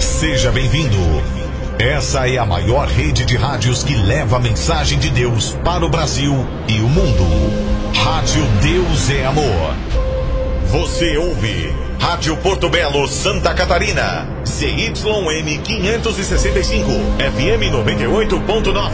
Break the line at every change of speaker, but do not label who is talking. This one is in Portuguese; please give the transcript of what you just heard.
Seja bem-vindo. Essa é a maior rede de rádios que leva a mensagem de Deus para o Brasil e o mundo. Rádio Deus é Amor. Você ouve Rádio Porto Belo, Santa Catarina. CYM 565, FM 98.9.